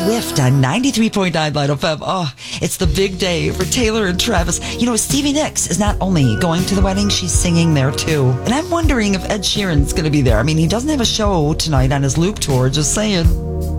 Swift on 93.9 Light FM. Oh, it's the big day for Taylor and Travis. You know, Stevie Nicks is not only going to the wedding, she's singing there too. And I'm wondering if Ed Sheeran's going to be there. I mean, he doesn't have a show tonight on his Loop tour, just saying.